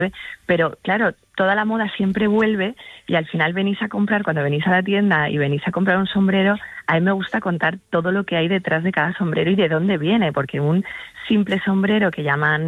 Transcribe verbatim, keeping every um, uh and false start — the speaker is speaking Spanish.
Pero claro, toda la moda siempre vuelve y al final venís a comprar, cuando venís a la tienda y venís a comprar un sombrero, a mí me gusta contar todo lo que hay detrás de cada sombrero y de dónde viene, porque un simple sombrero que llaman